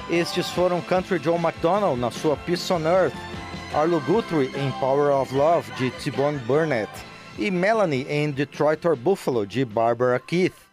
Estes foram Country Joe McDonald na sua Peace on Earth, Arlo Guthrie em Power of Love, de T-Bone Burnett, e Melanie em Detroit or Buffalo, de Barbara Keith.